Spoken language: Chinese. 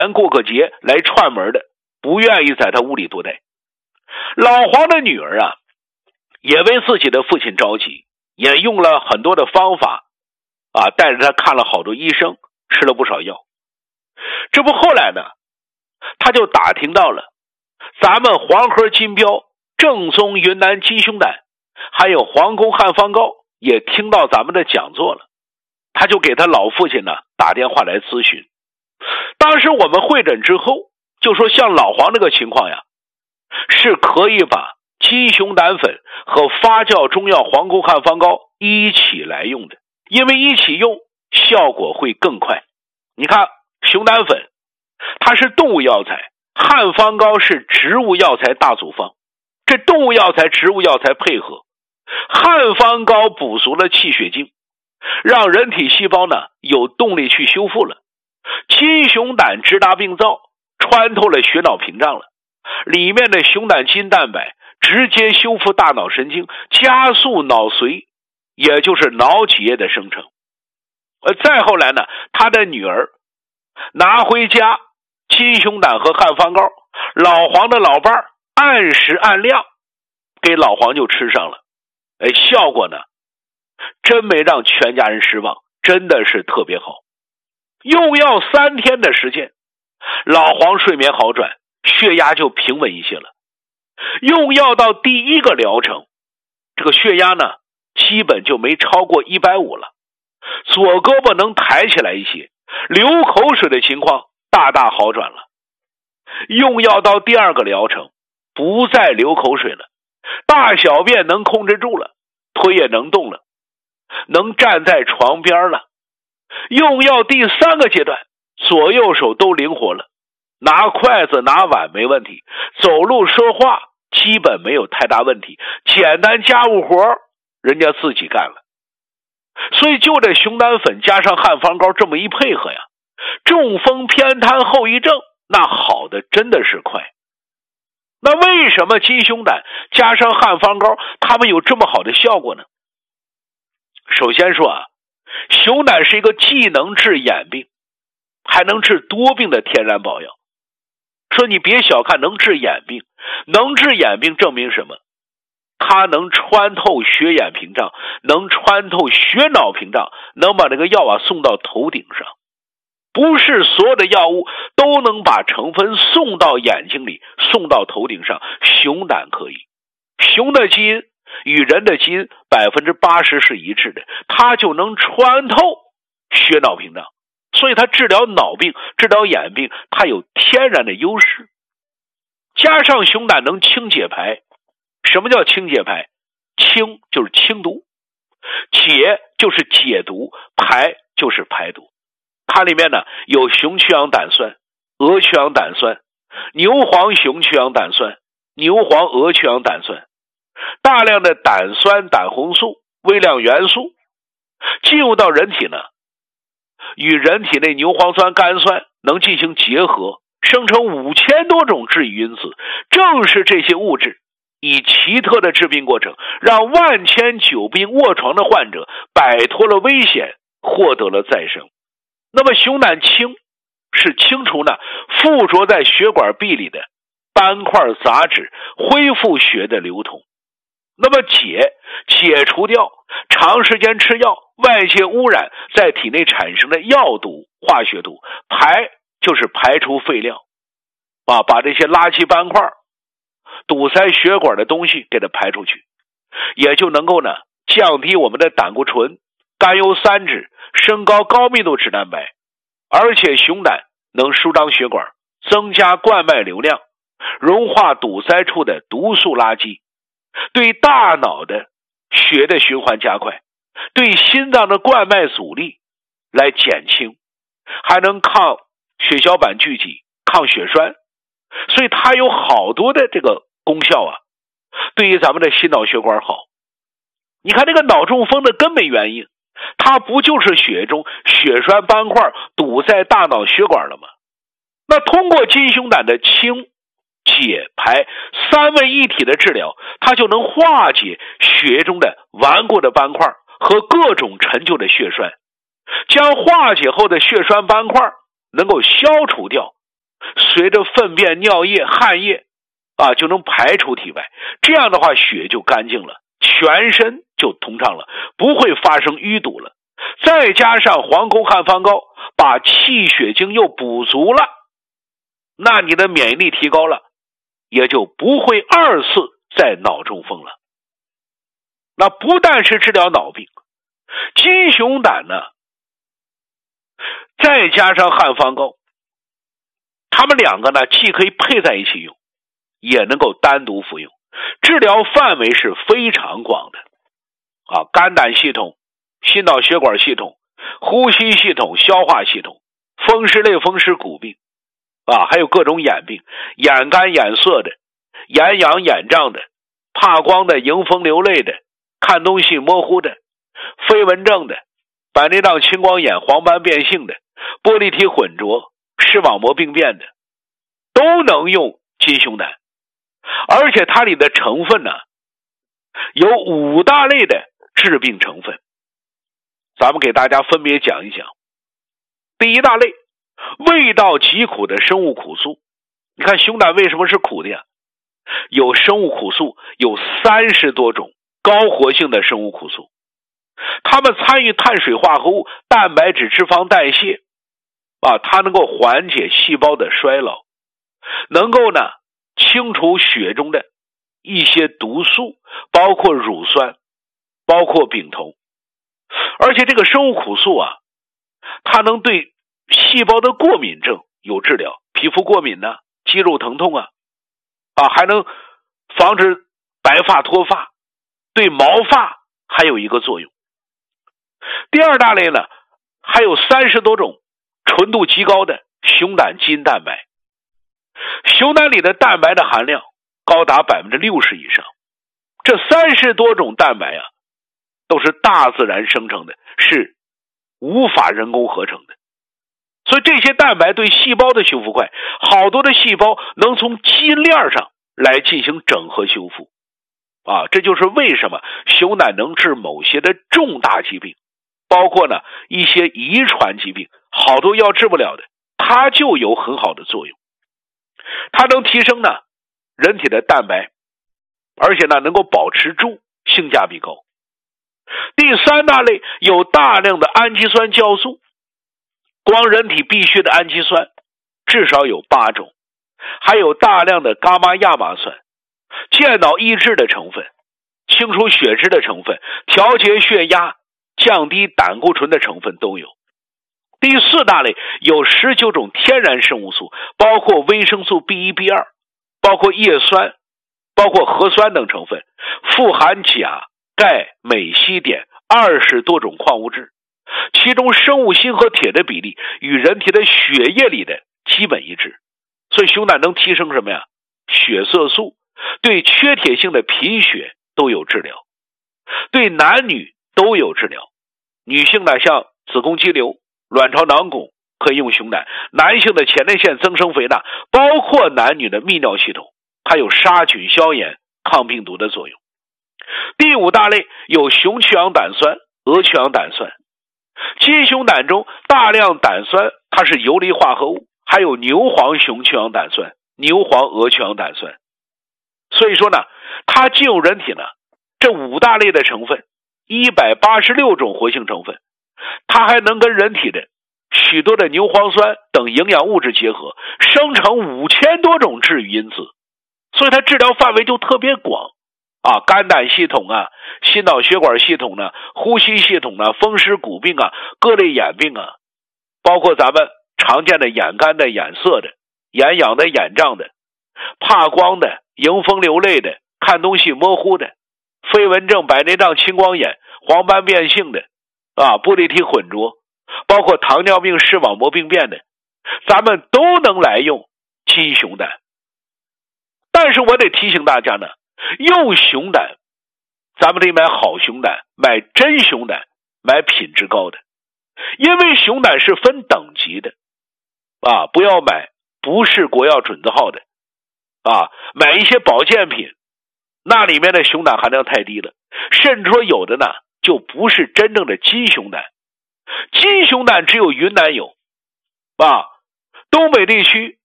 过个节来串门的，不愿意在他屋里多待。老黄的女儿啊，也为自己的父亲着急，也用了很多的方法啊，带着他看了好多医生，吃了不少药。这不后来呢，他就打听到了咱们黄河金标、正宗云南鸡胸胆还有皇宫汉方膏也听到咱们的讲座了，他就给他老父亲呢打电话来咨询。当时我们会诊之后就说，像老黄这个情况呀，是可以把鸡胸胆粉和发酵中药皇宫汉方膏一起来用的，因为一起用效果会更快。你看熊胆粉它是动物药材，汉方膏是植物药材大组方，这动物药材植物药材配合，汉方膏补足了气血精，让人体细胞呢有动力去修复了。鸡熊胆直达病灶，穿透了血脑屏障了，里面的熊胆基因蛋白直接修复大脑神经，加速脑髓，也就是脑脊液的生成。再后来呢，他的女儿拿回家鸡胸胆和汉方膏，老黄的老伴儿按时按量给老黄就吃上了。效果呢真没让全家人失望，真的是特别好。用药3天的时间，老黄睡眠好转，血压就平稳一些了。用药到第1个疗程，这个血压呢基本就没超过150了，左胳膊能抬起来一些，流口水的情况大大好转了。用药到第2个疗程，不再流口水了，大小便能控制住了，腿也能动了，能站在床边了。用药第3个阶段，左右手都灵活了，拿筷子拿碗没问题，走路说话基本没有太大问题，简单家务活人家自己干了。所以就这熊胆粉加上汉方膏这么一配合呀，中风偏瘫后遗症那好的真的是快。那为什么鸡胸胆加上汉方膏它们有这么好的效果呢？首先说啊，熊胆是一个既能治眼病还能治多病的天然宝药。说你别小看能治眼病，能治眼病证明什么？它能穿透血眼屏障，能穿透血脑屏障，能把这个药送到头顶上。不是所有的药物都能把成分送到眼睛里，送到头顶上，熊胆可以。熊的基因与人的基因80%是一致的，它就能穿透血脑屏障，所以它治疗脑病、治疗眼病，它有天然的优势。加上熊胆能清解排。什么叫清解排？清就是清毒，解就是解毒，排就是排毒。它里面呢有熊曲氧胆酸、鹅曲氧胆酸、牛黄熊曲氧胆酸、牛黄鹅曲氧胆酸，大量的胆酸、胆红素、微量元素进入到人体呢，与人体内牛磺酸、甘酸能进行结合，生成5000多种致异因子。正是这些物质以奇特的致病过程，让万千久病卧床的患者摆脱了危险，获得了再生。那么熊胆清是清除呢附着在血管壁里的斑块杂质，恢复血的流通。那么解除掉长时间吃药外界污染在体内产生的药毒、化学毒。排就是排除废料把这些垃圾斑块堵塞血管的东西给它排出去，也就能够呢降低我们的胆固醇、甘油三酯，升高高密度脂蛋白。而且熊胆能舒张血管，增加冠脉流量，融化堵塞处的毒素垃圾，对大脑的血的循环加快，对心脏的冠脉阻力来减轻，还能抗血小板聚集、抗血栓。所以它有好多的这个功效啊，对于咱们的心脑血管好。你看这个脑中风的根本原因，它不就是血中血栓斑块堵在大脑血管了吗？那通过金熊胆的清、解、排三位一体的治疗，它就能化解血中的顽固的斑块和各种陈旧的血栓，将化解后的血栓斑块能够消除掉， 随着粪便、尿液、汗液就能排出体外，这样的话血就干净了，全身就通畅了，不会发生淤堵了。再加上黄沟汉方膏把气血精又补足了，那你的免疫力提高了，也就不会二次再脑中风了。那不但是治疗脑病，金熊胆呢，再加上汉方膏，他们两个呢既可以配在一起用，也能够单独服用，治疗范围是非常广的肝胆系统、心脑血管系统、呼吸系统、消化系统、风湿类风湿骨病还有各种眼病，眼干眼涩的、眼痒眼胀的、怕光的、迎风流泪的、看东西模糊的、飞蚊症的、白内障青光眼、黄斑变性的、玻璃体混浊、视网膜病变的，都能用金熊胆。而且它里的成分呢，有5大类的致病成分，咱们给大家分别讲一讲。第一大类，味道极苦的生物苦素。你看熊胆为什么是苦的呀？有生物苦素有30多种高活性的生物苦素，它们参与碳水化合物、蛋白质、脂肪代谢它能够缓解细胞的衰老，能够呢清除血中的一些毒素，包括乳酸，包括丙酮。而且这个生物苦素它能对细胞的过敏症有治疗，皮肤过敏肌肉疼痛还能防止白发脱发，对毛发还有一个作用。第二大类呢，还有30多种纯度极高的熊胆基因蛋白。熊胆里的蛋白的含量高达60%以上，这30多种蛋白都是大自然生成的，是无法人工合成的。所以这些蛋白对细胞的修复快，好多的细胞能从基因链上来进行整合修复这就是为什么熊胆能治某些的重大疾病，包括呢一些遗传疾病，好多药治不了的，它就有很好的作用。它能提升呢人体的蛋白，而且呢能够保持住，性价比高。第三大类，有大量的氨基酸酵素，光人体必需的氨基酸至少有8种，还有大量的伽马亚麻酸，健脑益智的成分，清除血脂的成分，调节血压，降低胆固醇的成分都有。第四大类，有19种天然生物素，包括维生素 B1、B2， 包括叶酸，包括核酸等成分，富含钾、钙、镁、硒、碘20多种矿物质，其中生物锌和铁的比例与人体的血液里的基本一致。所以熊胆能提升什么呀？血色素，对缺铁性的贫血都有治疗，对男女都有治疗。女性呢，像子宫肌瘤、卵巢囊肿可以用熊胆，男性的前列腺增生肥大，包括男女的泌尿系统，它有杀菌消炎、抗病毒的作用。第五大类，有雄曲氧胆酸、鹅曲氧胆酸。金熊胆中大量胆酸它是游离化合物，还有牛黄雄曲氧胆酸、牛黄鹅曲氧胆酸。所以说呢，它进入人体呢，这5大类的成分186种活性成分，它还能跟人体的许多的牛磺酸等营养物质结合，生成5000多种治愈因子，所以它治疗范围就特别广肝胆系统心脑血管系统呼吸系统风湿骨病各类眼病包括咱们常见的眼干的、眼涩的、眼痒的、眼胀的、怕光的、迎风流泪的、看东西模糊的、飞蚊症、白内障青光眼、黄斑变性的玻璃体混浊，包括糖尿病、视网膜病变的，咱们都能来用金熊胆。但是我得提醒大家呢，用熊胆咱们得买好熊胆，买真熊胆，买品质高的，因为熊胆是分等级的不要买不是国药准字号的买一些保健品，那里面的熊胆含量太低了，甚至说有的呢就不是真正的金熊胆。金熊胆只有云南有东北地区